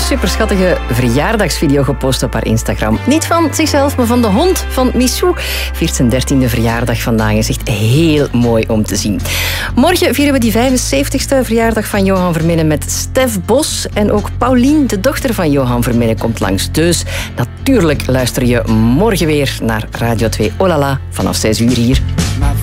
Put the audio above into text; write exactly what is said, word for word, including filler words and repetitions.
superschattige verjaardagsvideo gepost op haar Instagram. Niet van zichzelf, maar van de hond van Missou. Viert zijn dertiende verjaardag vandaag. Is echt heel mooi om te zien. Morgen vieren we die vijfenzeventigste verjaardag van Johan Verminnen met Stef Bos. En ook Paulien, de dochter van Johan Verminnen, komt langs. Dus natuurlijk luister je morgen weer naar Radio twee Olala vanaf zes uur hier.